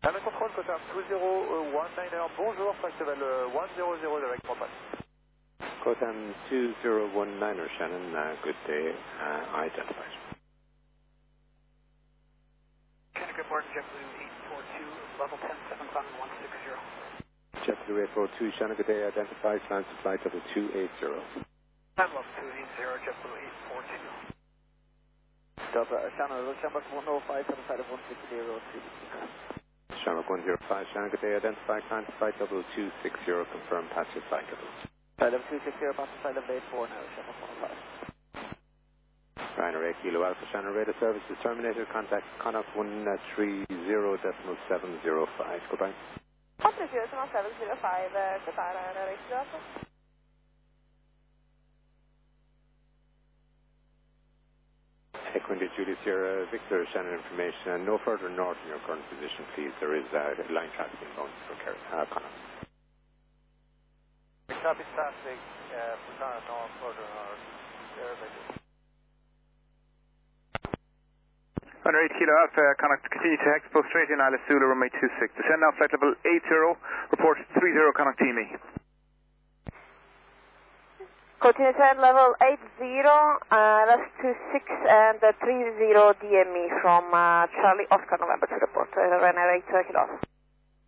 Shannon Control, Cotam 2019, bonjour, flight level 100 direct contact. Cotam 2019, Shannon, good day, identified. Canada Good morning, JetBlue 842, level 10, 7 climb 160. JetBlue 842, Shannon, good day, identified, climb to flight level 280. Climb level 280, JetBlue 842. Delta, Shannon, Shamrock 105, to the side of 160, 2. Shamrock 105, Shannon, good day, identified, climb to flight level 260, confirm passenger flight level. Flight level 260, passenger flight level 84 now, Shamrock 105. Ryanair 8 Kilo Alpha, Shannon, radar service is terminated, contact Connaught 130.705, goodbye. 130.705, goodbye, Ryanair 8 Kilo Alpha. Equindy Julius Sierra Victor, Shannon information, and no further north in your current position, please. There is line traffic inbound for Connaught. Copy traffic, Bhutan, north, further north, Under 8 Kilo Alpha, Connaught continue to expo straight in Alice Zulu, runway 26. Descend now, flight level 80, report 30 Connaught TME. Continue to end level 80, that's 26 and 30 DME from Charlie Oscar November to report, Ryanair 8 Kilo Alpha.